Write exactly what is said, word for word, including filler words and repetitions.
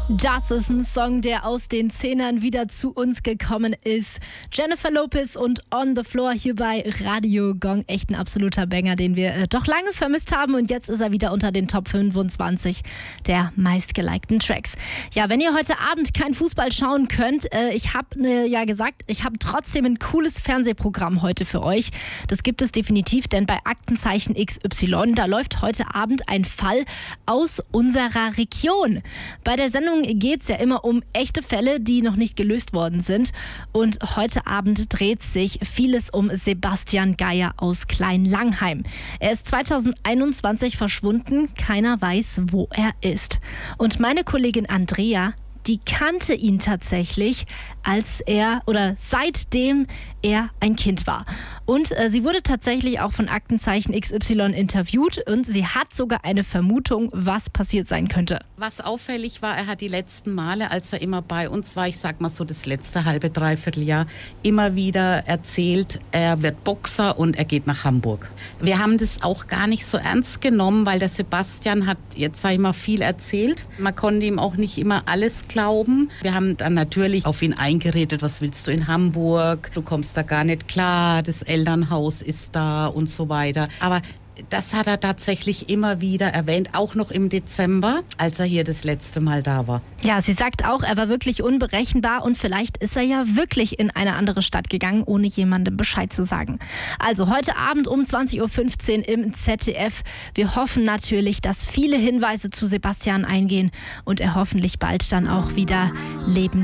Das ist ein Song, der aus den Zehnern wieder zu uns gekommen ist. Jennifer Lopez und On the Floor hier bei Radio Gong. Echt ein absoluter Banger, den wir äh, doch lange vermisst haben. Und jetzt ist er wieder unter den Top fünfundzwanzig der meistgelikten Tracks. Ja, wenn ihr heute Abend kein Fußball schauen könnt, äh, ich habe äh, ja gesagt, ich habe trotzdem ein cooles Fernsehprogramm heute für euch. Das gibt es definitiv, denn bei Aktenzeichen X Y, da läuft heute Abend ein Fall aus unserer Region. Bei der Sendung geht es ja immer um echte Fälle, die noch nicht gelöst worden sind. Und heute Abend dreht sich vieles um Sebastian Geier aus Kleinlangheim. Er ist zweitausendeinundzwanzig verschwunden. Keiner weiß, wo er ist. Und meine Kollegin Andrea, die kannte ihn tatsächlich, als er oder seitdem er ein Kind war. Und äh, sie wurde tatsächlich auch von Aktenzeichen X Y interviewt und sie hat sogar eine Vermutung, was passiert sein könnte. Was auffällig war, er hat die letzten Male, als er immer bei uns war, ich sag mal so das letzte halbe, dreiviertel Jahr, immer wieder erzählt, er wird Boxer und er geht nach Hamburg. Wir haben das auch gar nicht so ernst genommen, weil der Sebastian hat jetzt, sag ich mal, viel erzählt. Man konnte ihm auch nicht immer alles glauben. Wir haben dann natürlich auf ihn eingeredet, was willst du in Hamburg? Du kommst da gar nicht klar, das Elternhaus ist da und so weiter. Aber das hat er tatsächlich immer wieder erwähnt, auch noch im Dezember, als er hier das letzte Mal da war. Ja, sie sagt auch, er war wirklich unberechenbar und vielleicht ist er ja wirklich in eine andere Stadt gegangen, ohne jemandem Bescheid zu sagen. Also heute Abend um zwanzig Uhr fünfzehn im Z D F. Wir hoffen natürlich, dass viele Hinweise zu Sebastian eingehen und er hoffentlich bald dann auch wieder leben